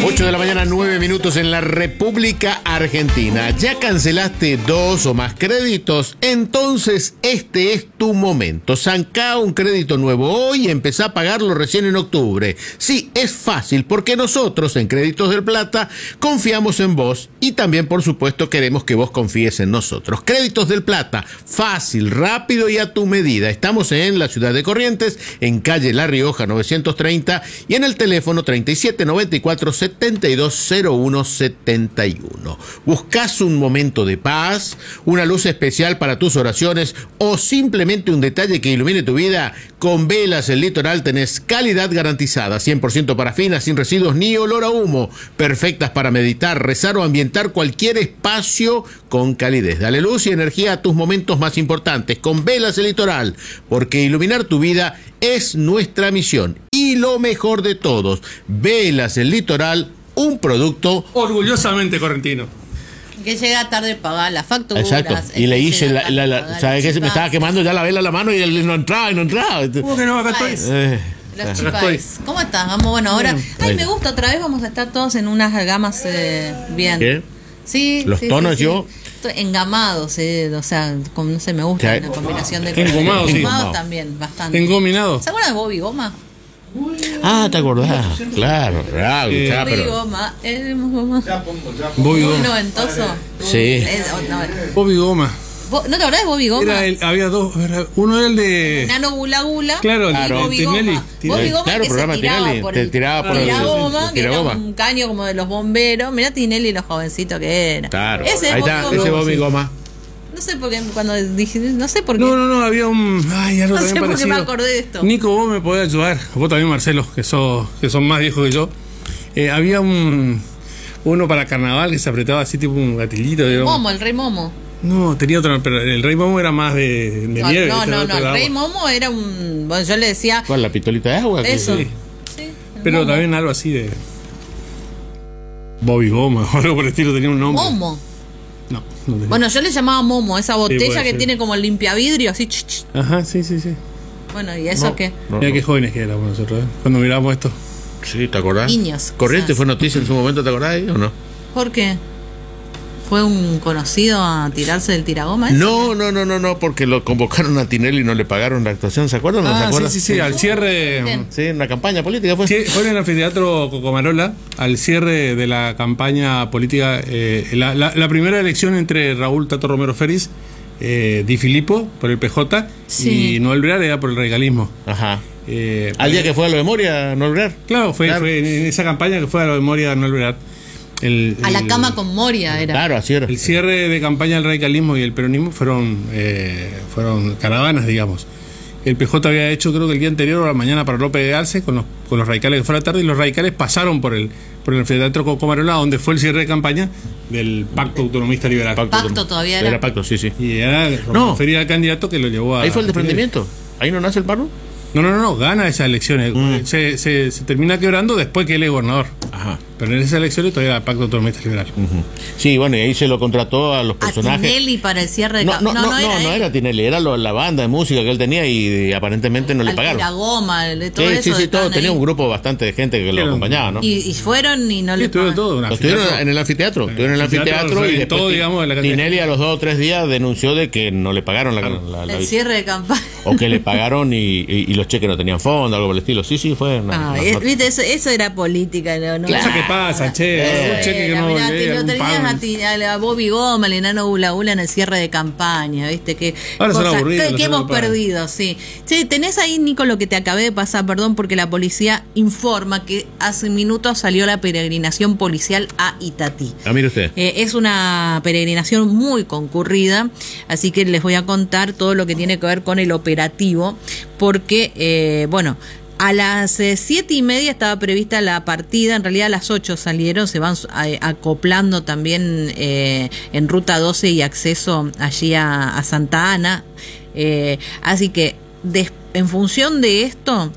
8 de la mañana, 9 minutos en la República Argentina. ¿Ya cancelaste 2 o más créditos? Entonces este es tu momento. Sancá un crédito nuevo hoy y empezá a pagarlo recién en octubre. Sí, es fácil porque nosotros en Créditos del Plata confiamos en vos y también por supuesto queremos que vos confíes en nosotros. Créditos del Plata, fácil, rápido y a tu medida. Estamos en la ciudad de Corrientes, en calle La Rioja 930 y en el teléfono 3794-720171. ¿Buscás un momento de paz, una luz especial para tus oraciones o simplemente un detalle que ilumine tu vida? Con Velas El Litoral tenés calidad garantizada, 100% parafina, sin residuos ni olor a humo, perfectas para meditar, rezar o ambientar cualquier espacio con calidez. Dale luz y energía a tus momentos más importantes con Velas El Litoral, porque iluminar tu vida es nuestra misión. Y lo mejor de todos, Velas El Litoral, un producto orgullosamente correntino. Que llega tarde pagar las facturas. Exacto. Y le hice ¿sabes qué? Se me estaba quemando ya la vela en la mano y él no entraba. ¿Cómo que no? Acá estoy. Los chipais. ¿Cómo estás? Vamos, bueno, ahora. Ay, me gusta otra vez. Vamos a estar todos en unas gamas bien. ¿Qué? Sí. Los tonos sí. yo. Engamados, o sea, no sé, me gusta una combinación de colores. Engomados, sí. Engomados también, bastante. Engominados. ¿Se acuerdan de Bobby Goma? Ah, ¿te acordás? Claro, Bobby pero... Goma. Bobby Muy Goma. noventoso. Sí. Bobby Goma. ¿No te acordás de Bobby Goma? Había dos. Uno era el de. Nano Gula Gula. Claro, Bobby Goma. Bobby Goma, claro, que programa se tiraba Tinelli, por te el tiraba por el tiragoma, que era tiragoma. un caño como de los bomberos. Mirá Tinelli lo jovencito que era. Claro. Ese Ahí está, ese Bobby Goma. No sé por qué, cuando dije, no sé por qué. No, había un. Ay, algo No sé también por qué parecido. me acordé de esto. Nico, vos me podés ayudar. Vos también, Marcelo, que son más viejos que yo. Había uno para carnaval que se apretaba así, tipo un gatillito. Momo, el Rey Momo. No, tenía otro, pero el Rey Momo era más de nieve. No, el Rey Momo era un. Bueno, yo le decía. ¿Cuál? ¿La pistolita de agua? Eso. Sí. Sí, Pero Momo. también algo así de. Bobby Goma o algo por el estilo, tenía un nombre. Momo. No tenía. Bueno, yo le llamaba Momo, esa botella puede que ser. tiene como el limpiavidrio, así. Ajá, sí. Bueno, ¿y eso qué? Mira qué jóvenes que éramos nosotros, cuando mirábamos esto. Sí, ¿te acordás? Niños. Corriente quizás. fue noticia en su momento, ¿te acordás o no? ¿Por qué? ¿Fue un conocido a tirarse del tiragoma? No, porque lo convocaron a Tinelli y no le pagaron la actuación, ¿se acuerdan? ¿No se acuerdan? Sí, al cierre. Bien. Sí, una campaña política fue. Sí, fue en el anfiteatro Cocomarola, al cierre de la campaña política, la primera elección entre Raúl Tato Romero Ferris, Di Filippo por el PJ Sí. y Noel Brear era por el radicalismo. Ajá. Al día que fue a la memoria, ¿no lograr? Claro, fue en esa campaña que fue a la memoria de Noel Brear. A la cama con Moria era. Claro, así era. El cierre de campaña del radicalismo y el peronismo fueron caravanas, digamos. El PJ había hecho, creo que el día anterior o la mañana, para López de Arce con los radicales que fue a la tarde, y los radicales pasaron por el anfiteatro Cocomarola, donde fue el cierre de campaña del Pacto Autonomista Liberal. Pacto todavía era. Era pacto, sí. Y era referir al candidato que lo llevó a. Ahí fue el desprendimiento. Ahí no nace el paro. No, gana esas elecciones. Se termina quebrando después que él es gobernador. Ajá. Pero en esas elecciones todavía era Pacto Autonomista Liberal. Sí, bueno, y ahí se lo contrató a los personajes. A Tinelli para el cierre de No era Tinelli, era la banda de música que él tenía y aparentemente no le pagaron. Tiragoma, todo eso. Sí, todo. Tenía un grupo bastante de gente que lo acompañaba, ¿no? Y fueron y no Sí, le estuvieron pagaron. todo. Lo estuvieron en el anfiteatro. Estuvieron en el anfiteatro y después todo, digamos, de la cantidad. Tinelli a los 2 o 3 días denunció de que no le pagaron la El cierre de campaña. o que le pagaron y los cheques no tenían fondo, algo por el estilo. Sí, fue una viste, eso era política, ¿no? Cosa que pasa, che. Un cheque que no Mirá, volvía, lo un tenías a Bobby Goma, al enano Gula Gula en el cierre de campaña, ¿viste? Que ahora son aburridos, que hemos perdido, sí. Sí, tenés ahí, Nico, lo que te acabé de pasar, perdón, porque la policía informa que hace minutos salió la peregrinación policial a Itatí. mire usted. Es una peregrinación muy concurrida, así que les voy a contar todo lo que tiene que ver con el operativo, porque, a las 7:30 estaba prevista la partida, en realidad a las 8 salieron, se van acoplando también en Ruta 12 y acceso allí a Santa Ana, así que en función de esto,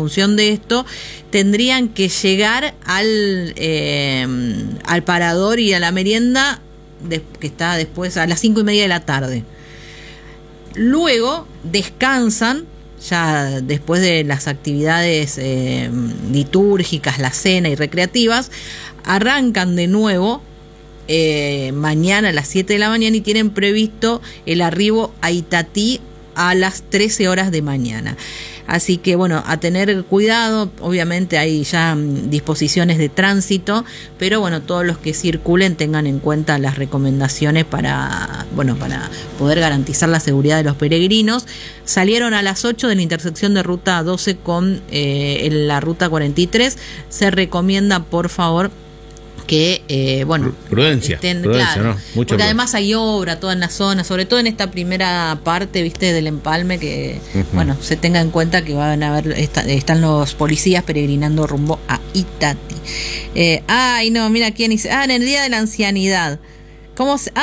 tendrían que llegar al parador y a la merienda que está después a las 5:30 de la tarde. Luego descansan ya después de las actividades litúrgicas, la cena y recreativas, arrancan de nuevo mañana a las 7 de la mañana y tienen previsto el arribo a Itatí a las 13 horas de mañana. Así que bueno, a tener cuidado, obviamente hay ya disposiciones de tránsito, pero bueno, todos los que circulen tengan en cuenta las recomendaciones para poder garantizar la seguridad de los peregrinos. Salieron a las 8 de la intersección de ruta 12 con la ruta 43. Se recomienda, por favor, que prudencia, claro, ¿no? porque además hay obra toda en la zona, sobre todo en esta primera parte, viste, del empalme, que bueno, se tenga en cuenta que van a haber están los policías peregrinando rumbo a Itatí. No, mira quién dice, en el día de la ancianidad, ¿cómo se?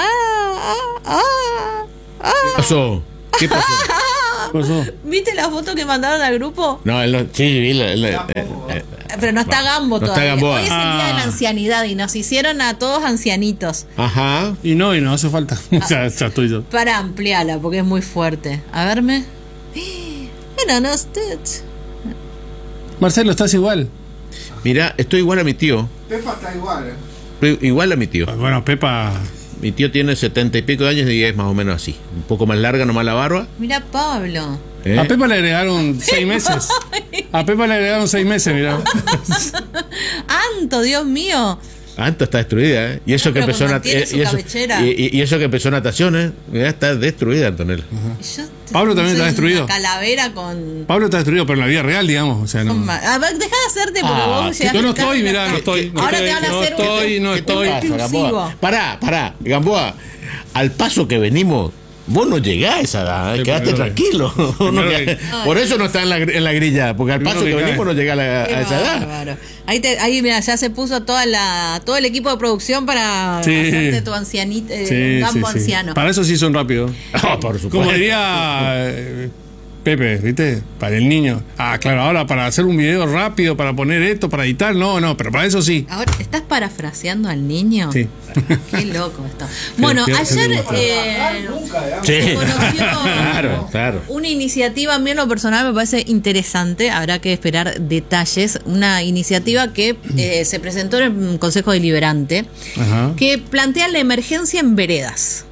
¿Qué pasó? ¿Viste la foto que mandaron al grupo? No, sí, vi pero no está Gambo todavía. Gamboa. Hoy es el día de la ancianidad y nos hicieron a todos ancianitos. Ajá. Y no hace falta. Ya estoy yo. Para ampliarla, porque es muy fuerte. A verme. Mira, no usted. Marcelo, estás igual. Mira, estoy igual a mi tío. Pepa está igual, Estoy igual a mi tío. Bueno, Pepa. Mi tío tiene 70 y pico de años y es más o menos así. Un poco más larga, nomás la barba. Mira, Pablo. A Pepa le agregaron 6 meses. A Pepa le agregaron 6 meses, mirá. ¡Anto, Dios mío! Anto está destruida, ¿eh? Y eso que empezó y eso que empezó natación, ya está destruida, Antonella. Pablo también está destruido. Calavera con. Pablo está destruido, pero en la vida real, digamos. O sea, no. A ver, deja de hacerte porque vos llegaste. Yo no estoy, mirá, no estoy. Ahora te van a hacer no estoy. Gamboa? Pará, Gamboa. Al paso que venimos, vos no llegás a esa edad, quedate tranquilo. Por eso no está en la grilla, porque al paso que venimos no llegás a esa edad. Ahí mira, ya se puso todo el equipo de producción para hacerte tu ancianito, Gambo anciano. Para eso sí son rápidos. Por supuesto. Como diría Pepe, ¿viste? Para el niño. Claro, ahora para hacer un video rápido, para poner esto, para editar, no, pero para eso sí. Ahora, ¿estás parafraseando al niño? Sí. Qué loco esto. Bueno, ayer se conoció claro. una iniciativa, a mí en lo personal me parece interesante, habrá que esperar detalles, una iniciativa que se presentó en el Consejo Deliberante, que plantea la emergencia en veredas.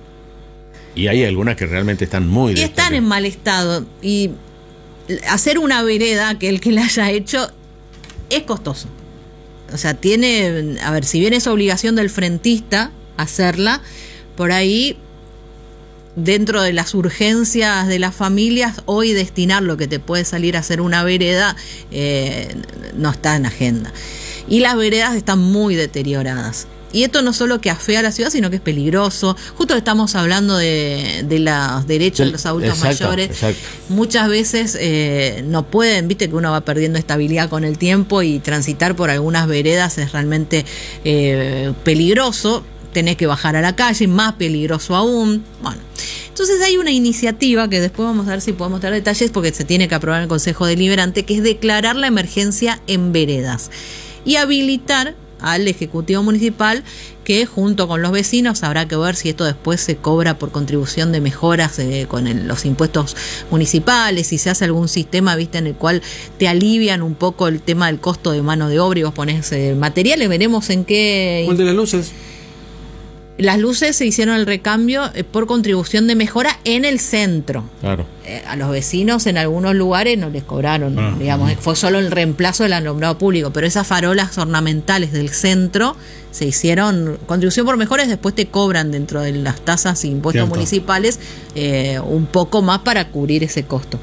Y hay algunas que realmente están muy... Y están en mal estado. Y hacer una vereda, que el que la haya hecho, es costoso. O sea, si bien es obligación del frentista hacerla, por ahí, dentro de las urgencias de las familias, hoy destinar lo que te puede salir a hacer una vereda no está en agenda. Y las veredas están muy deterioradas. Y esto no solo que afea a la ciudad, sino que es peligroso. Justo estamos hablando de los derechos de los adultos mayores. Exacto. Muchas veces no pueden, viste que uno va perdiendo estabilidad con el tiempo y transitar por algunas veredas es realmente peligroso. Tenés que bajar a la calle, más peligroso aún. Bueno, entonces hay una iniciativa que después vamos a ver si podemos dar detalles porque se tiene que aprobar en el Consejo Deliberante, que es declarar la emergencia en veredas y habilitar al Ejecutivo Municipal, que junto con los vecinos habrá que ver si esto después se cobra por contribución de mejoras con los impuestos municipales, si se hace algún sistema, viste, en el cual te alivian un poco el tema del costo de mano de obra y vos ponés materiales, veremos en qué... ¿Cuál de las luces? Las luces se hicieron el recambio por contribución de mejora en el centro. Claro. A los vecinos en algunos lugares no les cobraron, digamos, fue solo el reemplazo del alumbrado público, pero esas farolas ornamentales del centro se hicieron contribución por mejoras, después te cobran dentro de las tasas e impuestos municipales un poco más para cubrir ese costo.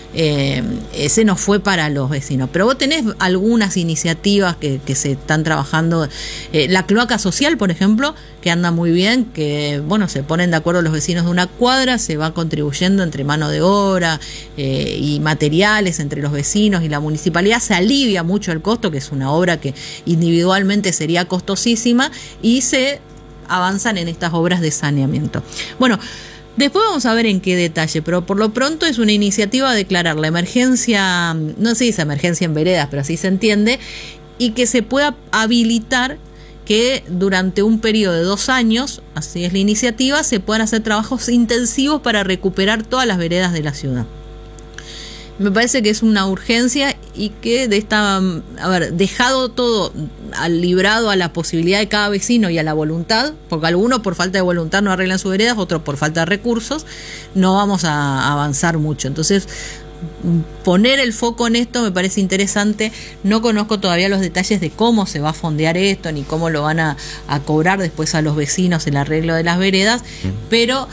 Ese no fue para los vecinos, pero vos tenés algunas iniciativas que se están trabajando, la cloaca social, por ejemplo, que anda muy bien, que bueno, se ponen de acuerdo los vecinos de una cuadra, se va contribuyendo entre mano de obra y materiales entre los vecinos y la municipalidad, se alivia mucho el costo, que es una obra que individualmente sería costosísima, y se avanzan en estas obras de saneamiento. Bueno, después vamos a ver en qué detalle, pero por lo pronto es una iniciativa a declarar la emergencia, no se dice emergencia en veredas, pero así se entiende, y que se pueda habilitar que durante un periodo de 2 años, así es la iniciativa, se puedan hacer trabajos intensivos para recuperar todas las veredas de la ciudad. Me parece que es una urgencia y que dejado todo librado a la posibilidad de cada vecino y a la voluntad, porque algunos por falta de voluntad no arreglan sus veredas, otros por falta de recursos, no vamos a avanzar mucho. Entonces, poner el foco en esto me parece interesante. No conozco todavía los detalles de cómo se va a fondear esto, ni cómo lo van a cobrar después a los vecinos el arreglo de las veredas, pero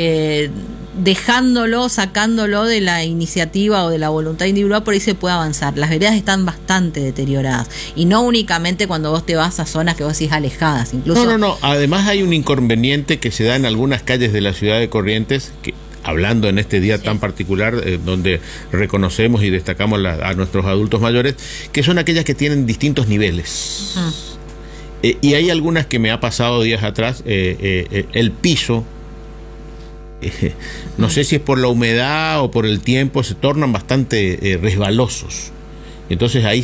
sacándolo de la iniciativa o de la voluntad individual, por ahí se puede avanzar. Las veredas están bastante deterioradas, y no únicamente cuando vos te vas a zonas que vos decís alejadas, incluso. No. Además hay un inconveniente que se da en algunas calles de la ciudad de Corrientes, que hablando en este día tan particular, donde reconocemos y destacamos a nuestros adultos mayores, que son aquellas que tienen distintos niveles. Y hay algunas que me ha pasado días atrás, el piso, no sé si es por la humedad o por el tiempo, se tornan bastante resbalosos. Entonces ahí